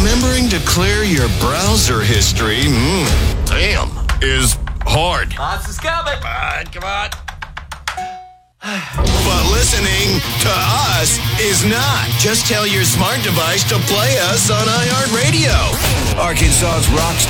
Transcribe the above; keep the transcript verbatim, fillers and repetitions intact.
remembering to clear your browser history, mm, damn, is hard. Lots is coming. Come on, come on. But listening to us is not. Just tell your smart device to play us on iHeartRadio. Arkansas's rock